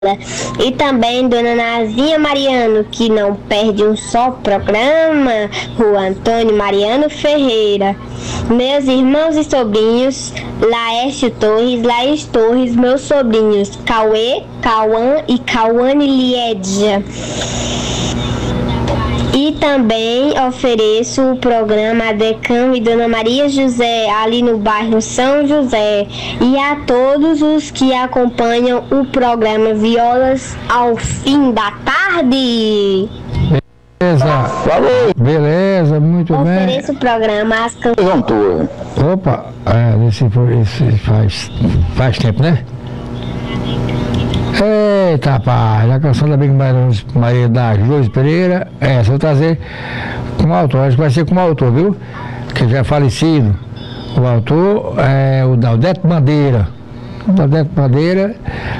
E também Dona Nazinha Mariano, que não perde um só programa, Rua Antônio Mariano Ferreira. Meus irmãos e sobrinhos, Laércio Torres, Laís Torres, meus sobrinhos, Cauê, Cauã e Cauane Liedja. E também ofereço o programa Adecam e Dona Maria José, ali no bairro São José. E a todos os que acompanham o programa Violas ao fim da tarde. Beleza. Falou. Beleza, muito bem. Ofereço o programa às cantoras. Opa, esse faz tempo, né? Eita, rapaz, a canção da Big Maria da Joyce Pereira, essa eu vou trazer como autor, acho que vai ser como autor, viu? Que já é falecido. O autor é o Daldeto Bandeira. Daldeto Bandeira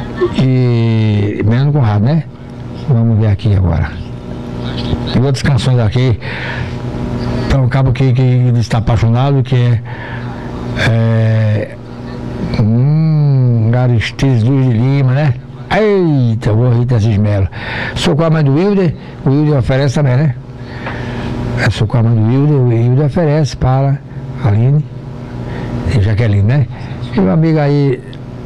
e Menino Conrado, né? Vamos ver aqui agora. Tem outras canções aqui. Então, o cabo que está apaixonado, que é Aristides Luiz de Lima, né? Eita, vou rir desses melos. Sou com a mãe do Wilder, o Wilder oferece também, né? Sou com a mãe do Wilder, o Wilder oferece para a Aline e Jaqueline, né? E o amigo aí,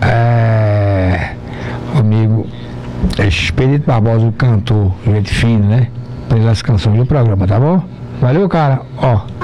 o amigo Expedito Barbosa, o cantor, gente fino, né? Pelas canções do programa, tá bom? Valeu, cara. Ó.